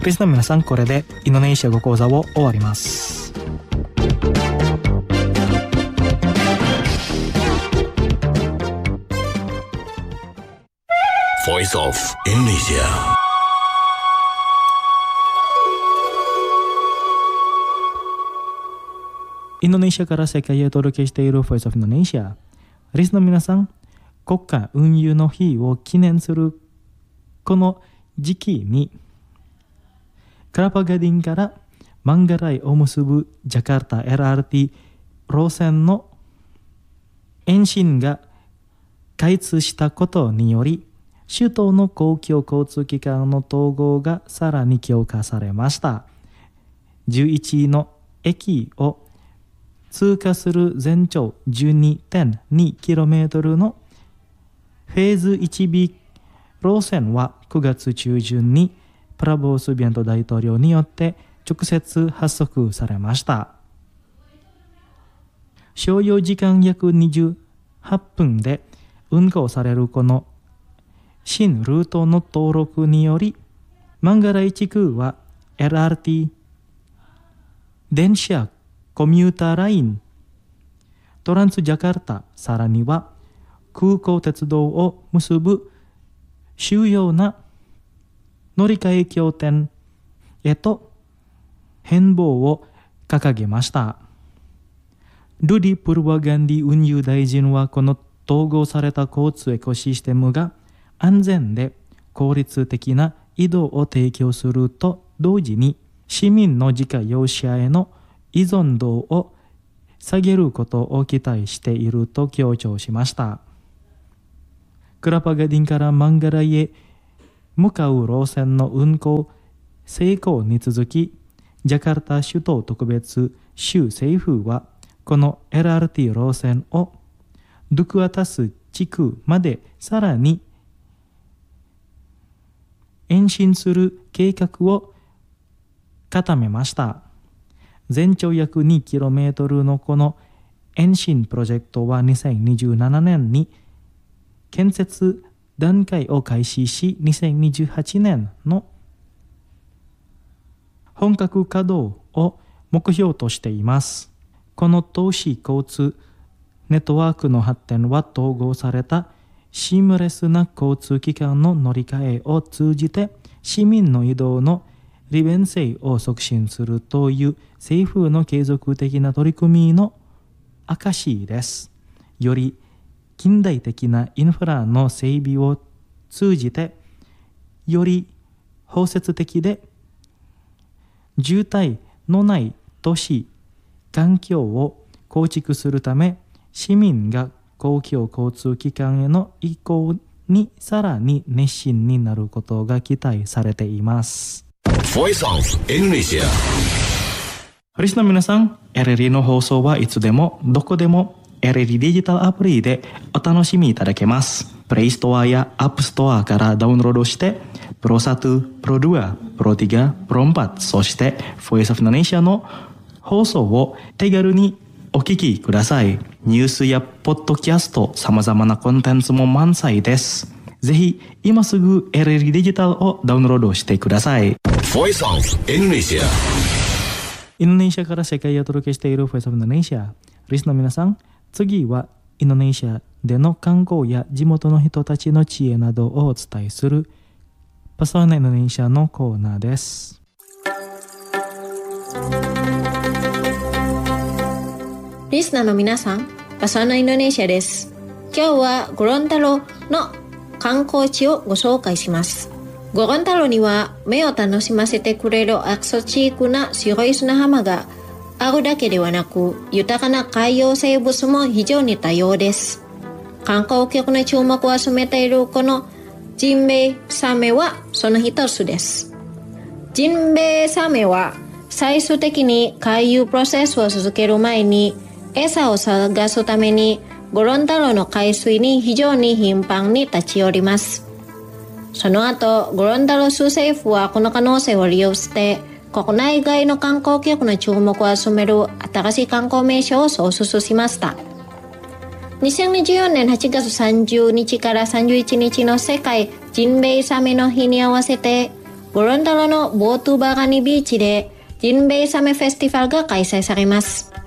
リスナーの皆さん、これでインドネシア語講座を終わります。 Voice of Indonesia。 インドネシアから世界へお届けしている Voice of Indonesia。リスナーの皆さん、国家運輸の日を記念するこの時期に、クラパガディンからマンガライを結ぶジャカルタ LRT 路線の延伸が開通したことにより、首都の公共交通機関の統合がさらに強化されました。11の駅を通過する全長 12.2km のフェーズ 1B 路線は9月中旬にプラボー・スビアント大統領によって直接発足されました。所要時間約28分で運行されるこの新ルートの登録により、マンガライ地区は LRT 電車コミューターライン、トランスジャカルタ、さらには空港鉄道を結ぶ主要な乗り換え拠点へと変貌を掲げました。ルディ・プルワガンディ運輸大臣は、この統合された交通エコシステムが安全で効率的な移動を提供すると同時に、市民の自家用車への依存度を下げることを期待していると強調しました。クラパガディンからマンガライへ向かう路線の運行成功に続き、ジャカルタ首都特別州政府はこの LRT 路線をドゥクアタス地区までさらに延伸する計画を固めました。全長約 2km のこの延伸プロジェクトは2027年に建設段階を開始し、2028年の本格稼働を目標としています。この都市交通ネットワークの発展は、統合されたシームレスな交通機関の乗り換えを通じて市民の移動の利便性を促進するという政府の継続的な取り組みの証です。より近代的なインフラの整備を通じて、より包摂的で渋滞のない都市環境を構築するため、市民が公共交通機関への移行にさらに熱心になることが期待されています。 Voice of Indonesia。 リスナーの皆さん、LRT の放送はいつでもどこでも LRT デジタルアプリでお楽しみいただけます。プレイストアやアップストアからダウンロードして、プロ1、プロ2、プロ3、プロ4、そして Voice of Indonesia の放送を手軽にお聞きください。ニュースやポッドキャスト、様々なコンテンツも満載です。ぜひ今すぐ LRT デジタルをダウンロードしてください。 Voice of Indonesia。 インドネシアから世界へお届けしている Voice of Indonesia。リスナーの皆さん、次はインドネシアでの観光や地元の人たちの知恵などをお伝えするパソナインドネシアのコーナーです。 リスナーの皆さん、パソナインドネシアです。今日はゴロンタロの観光地をご紹介します。ゴロンタロには目を楽しませてくれるアクソチークな白い砂浜があるだけではなく、豊かな海洋生物も非常に多様です。観光客の注目を集めているこのジンベエサメはその一つです。ジンベエサメは最終的に回遊プロセスを続ける前に餌を探すためにゴロンタロの海水に非常に頻繁に立ち寄ります。その後、ゴロンタロ州政府はこの可能性を利用して国内外の観光客の注目を集める新しい観光名所を創出しました。2024年8月30日から31日の世界ジンベエサメの日に合わせてゴロンタロのボートバガニビーチでジンベエサメフェスティバルが開催されます。